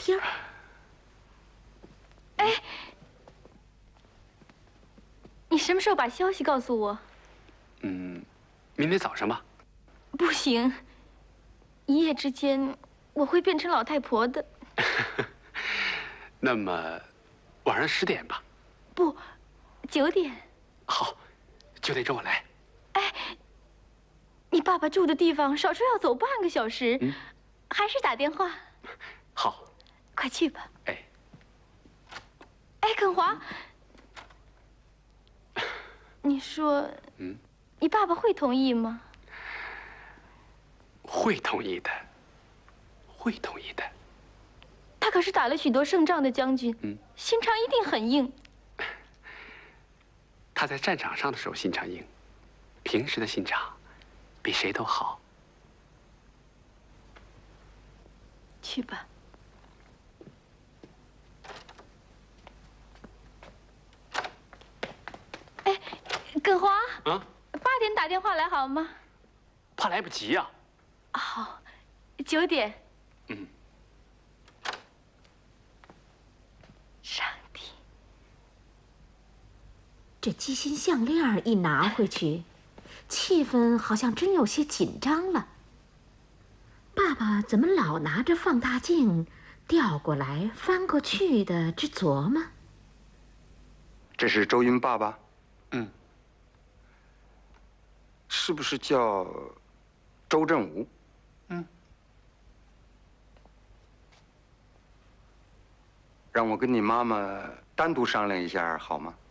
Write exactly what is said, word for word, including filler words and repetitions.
厅。 哎，你什么时候把消息告诉我？ 嗯，明天早上吧。 不行，一夜之间我会变成老太婆的。 那么，晚上十点吧。 不，九点。 好，九点钟我来。 哎，你爸爸住的地方少说要走半个小时， 嗯， 还是打电话。 好， 快去吧。 哎， 哎，耿华，你说， 嗯， 你爸爸会同意吗？ 会同意的，会同意的。 他可是打了许多胜仗的将军， 嗯， 心肠一定很硬。 他在战场上的时候心肠硬，平时的心肠比谁都好。 去吧。哎，耿华， 啊， 八点打电话来好吗？ 怕来不及呀。 好，九点。 嗯。 上帝， 这鸡心项链一拿回去，气氛好像真有些紧张了。爸爸怎么老拿着放大镜调过来翻过去的直琢磨？ 这是周云爸爸？ 嗯。 是不是叫周振武？ 嗯。 让我跟你妈妈单独商量一下好吗？